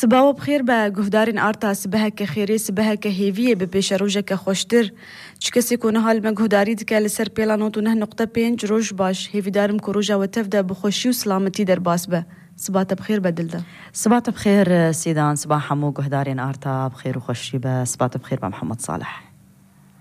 سباو بخير با گهدارین آرتا سبها که خیری سبها که هیویه به پیش روژه که خوشتر چکسی کنه حال ما گهداری دکه لسر پیلانوتو نه نقطه 5 روژ باش هیوی دارم که روژه و تفده بخوشی و سلامتی در باس به صباح بخير بدلده. صباح بخير سيدان، صباح حمو گهدارین آرتا بخير وخوشی به صباح بخير با محمد صالح.